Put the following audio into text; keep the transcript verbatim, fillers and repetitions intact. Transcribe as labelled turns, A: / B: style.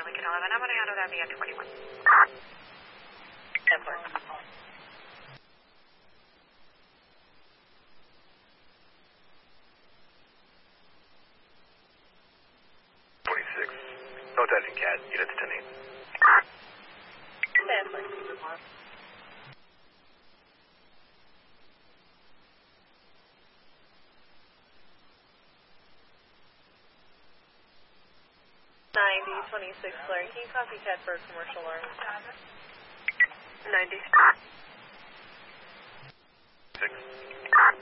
A: Lincoln eleven. I'm going to handle that via twenty-one. ten four.
B: twenty-six. No touching, Cat. Units ten eight.
A: ten four. ninety, twenty-six, Larry. Can you copy Cat for commercial alarm?
C: ninety.
B: Six.